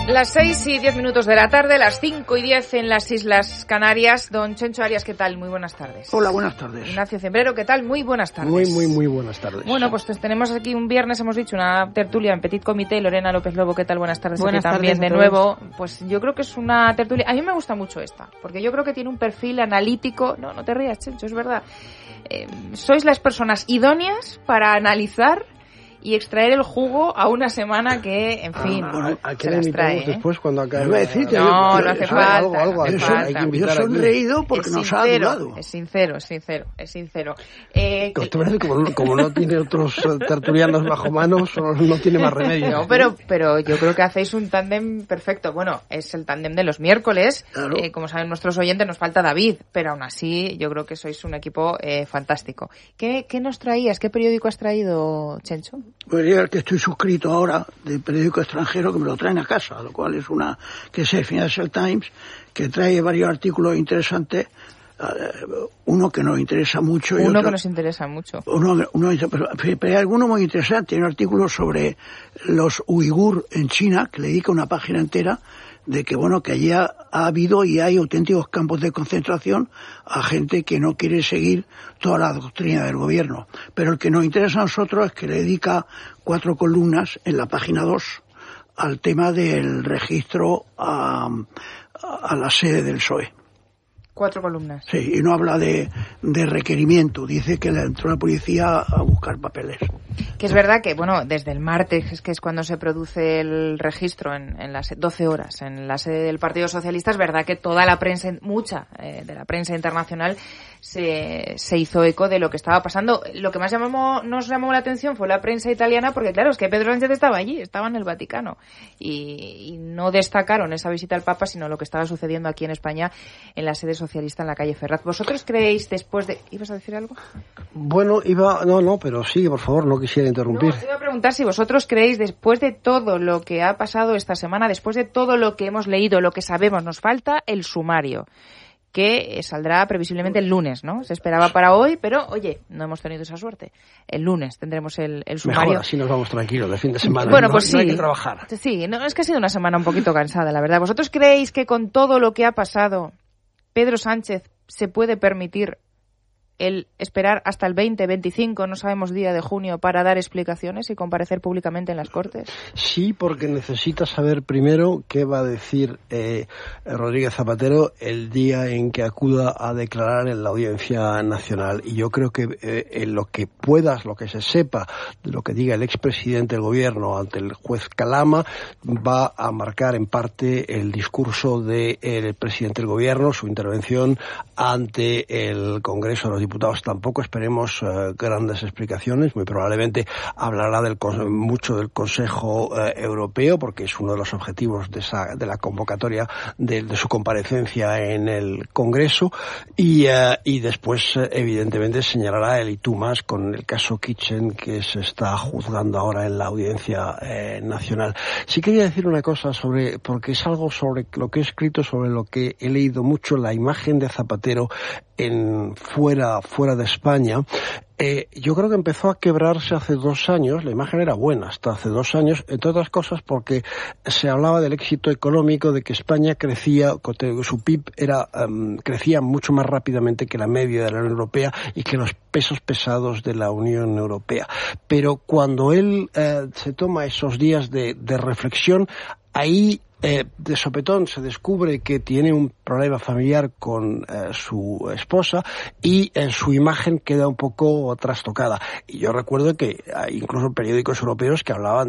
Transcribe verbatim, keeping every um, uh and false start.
Las seis y diez minutos de la tarde, las cinco y diez en las Islas Canarias. Don Chencho Arias, ¿qué tal? Muy buenas tardes. Hola, buenas tardes. Ignacio Cembrero, ¿qué tal? Muy buenas tardes. Muy, muy, muy buenas tardes. Bueno, pues tenemos aquí un viernes, hemos dicho, una tertulia en Petit Comité. Lorena López Lobo, ¿qué tal? Buenas tardes. Buenas aquí también tardes de nuevo. Pues yo creo que es una tertulia... A mí me gusta mucho esta, porque yo creo que tiene un perfil analítico... No, no te rías, Chencho, es verdad. Eh, sois las personas idóneas para analizar y extraer el jugo a una semana que, en fin, ah, bueno, ¿a se las trae, ¿eh? Después cuando acabe? Iba a decirte, no, yo, no hace yo, falta. Algo, algo, no hace yo, falta. hay que invitar yo he sonreído Es porque nos ha sincero, ayudado. Es sincero, es sincero, es sincero. Eh, que usted parece como, como no tiene otros tertulianos bajo manos, no tiene más remedio. No, pero, pero yo creo que hacéis un tándem perfecto. Bueno, es el tándem de los miércoles. Claro. Eh, como saben nuestros oyentes, nos falta David, pero aún así yo creo que sois un equipo eh, fantástico. ¿Qué, ¿Qué nos traías? ¿Qué periódico has traído, Chencho? Pues ya que estoy suscrito ahora de periódico extranjero que me lo traen a casa, lo cual es una que es el Financial Times, que trae varios artículos interesantes, uh, uno que nos interesa mucho y uno otro, que nos interesa mucho. Uno, uno, pero, pero hay alguno muy interesante, hay un artículo sobre los uigur en China que le dedica una página entera de que bueno que allí ha, ha habido y hay auténticos campos de concentración a gente que no quiere seguir toda la doctrina del gobierno. Pero el que nos interesa a nosotros es que le dedica cuatro columnas en la página dos al tema del registro a, a la sede del P S O E. Cuatro columnas. Sí, y no habla de, de requerimiento, dice que le entró la policía a buscar papeles. Que es verdad que, bueno, desde el martes, es que es cuando se produce el registro en, en las doce horas en la sede del Partido Socialista, es verdad que toda la prensa, mucha eh, de la prensa internacional se, se hizo eco de lo que estaba pasando. Lo que más llamó, nos llamó la atención fue la prensa italiana, porque claro, es que Pedro Sánchez estaba allí, estaba en el Vaticano, y, y no destacaron esa visita al Papa, sino lo que estaba sucediendo aquí en España en la sede socialista en la calle Ferraz. ¿Vosotros creéis después de... ¿Ibas a decir algo? Bueno, iba... No, no, pero sigue, por favor, no quisiera interrumpir. No, os iba a preguntar si vosotros creéis, después de todo lo que ha pasado esta semana, después de todo lo que hemos leído, lo que sabemos, nos falta el sumario, que saldrá previsiblemente el lunes, ¿no? Se esperaba para hoy, pero, oye, no hemos tenido esa suerte. El lunes tendremos el, el sumario. Mejor, así nos vamos tranquilos, de fin de semana. Bueno, no, pues sí. No hay que trabajar. Sí, no, es que ha sido una semana un poquito cansada, la verdad. ¿Vosotros creéis que con todo lo que ha pasado, Pedro Sánchez se puede permitir el esperar hasta el veinte, veinticinco, no sabemos día de junio, para dar explicaciones y comparecer públicamente en las Cortes? Sí, porque necesita saber primero qué va a decir eh, Rodríguez Zapatero el día en que acuda a declarar en la Audiencia Nacional. Y yo creo que eh, en lo que puedas, lo que se sepa de lo que diga el expresidente del Gobierno ante el juez Calama, va a marcar en parte el discurso del de, eh, presidente del Gobierno, su intervención ante el Congreso de los Diputados. Tampoco esperemos uh, grandes explicaciones, muy probablemente hablará del, mucho del Consejo uh, Europeo, porque es uno de los objetivos de, esa, de la convocatoria de, de su comparecencia en el Congreso, y, uh, y después uh, evidentemente señalará el y tú más con el caso Kitchen que se está juzgando ahora en la Audiencia eh, Nacional. Sí quería decir una cosa sobre, porque es algo sobre lo que he escrito, sobre lo que he leído mucho, la imagen de Zapatero en fuera fuera de España. Eh, yo creo que empezó a quebrarse hace dos años, la imagen era buena hasta hace dos años, entre otras cosas porque se hablaba del éxito económico, de que España crecía, su P I B era um, crecía mucho más rápidamente que la media de la Unión Europea y que los pesos pesados de la Unión Europea. Pero cuando él eh, se toma esos días de, de reflexión, ahí Eh, de sopetón se descubre que tiene un problema familiar con eh, su esposa y eh, su imagen queda un poco trastocada. Y yo recuerdo que hay incluso periódicos europeos que hablaban